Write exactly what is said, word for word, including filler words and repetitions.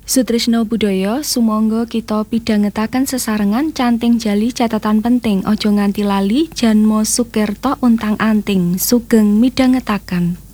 Sutrisno Budaya sumangga kita pidhangetaken sesarengan canting jali catatan penting aja nganti lali Janmo Sukerto Untang Anting sugeng midhangetaken.